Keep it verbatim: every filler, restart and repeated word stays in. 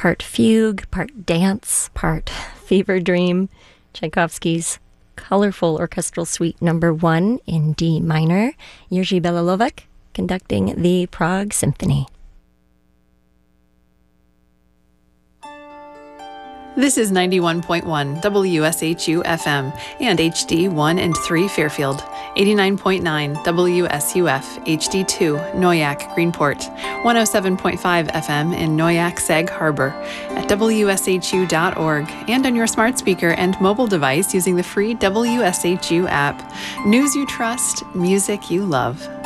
part fugue, part dance, part fever dream. Tchaikovsky's colorful orchestral suite number one in D minor. Jiří Bělohlávek conducting the Prague Symphony. This is ninety-one point one W S H U F M and H D one and three Fairfield, eighty-nine point nine W S U F H D two Noyac Greenport, one oh seven point five F M in Noyac Sag Harbor, at W S H U dot org, and on your smart speaker and mobile device using the free W S H U app. News you trust, music you love.